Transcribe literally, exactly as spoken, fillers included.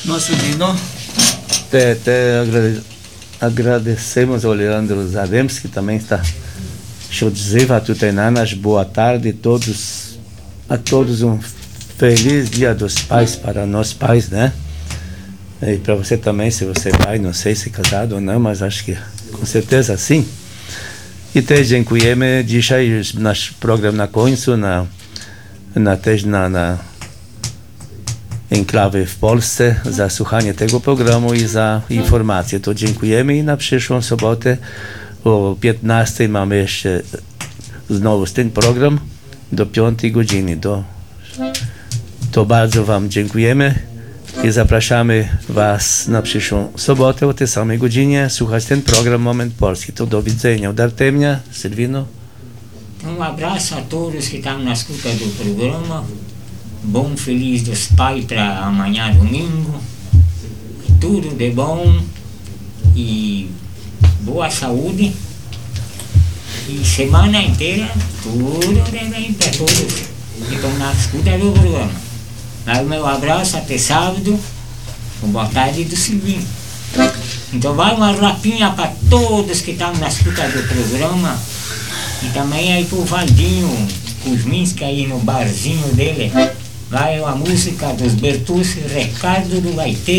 Nosso Dino. Te, te agrade, agradecemos ao Leandro Zarems, que também está Shodziva Tutenanas. Boa tarde todos, a todos um feliz Dia dos Pais para nós pais, né? E para você também, se você é pai, não sei se é casado ou não, mas acho que com certeza sim. I też dziękujemy dzisiaj nasz program na końcu, na, na też na, na enklawy w Polsce za słuchanie tego programu i za informacje. To dziękujemy i na przyszłą sobotę o piętnastej mamy jeszcze znowu ten program do piątej godziny. Do, to bardzo wam dziękujemy i zapraszamy was na przyszłą sobotę o tej samej godzinie słuchać ten program Moment Polski. To do widzenia. Od Artemia, Silvino. Um abraço a todos que estão na escuta do programa. Bom Feliz dos Pais para amanhã domingo. Tudo de bom e boa saúde. E semana inteira tudo de bem para todos que estão na escuta do programa. Aí o meu abraço até sábado, com boa tarde do Silvinho. Então vai uma rapinha para todos que estão na escuta do programa. E também aí pro Valdinho Kuzminski aí no barzinho dele. Vai uma música dos Bertucci, Recado do Gaiteiro.